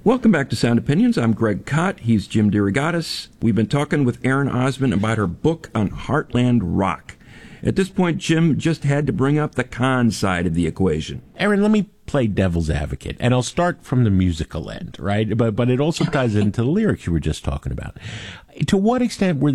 Welcome back to Sound Opinions. I'm Greg Kot. He's Jim DeRogatis. We've been talking with Erin Osmond about her book on Heartland Rock. At this point, Jim just had to bring up the con side of the equation. Erin, let me play devil's advocate, and I'll start from the musical end, right? But it also ties into the lyrics you were just talking about. To what extent were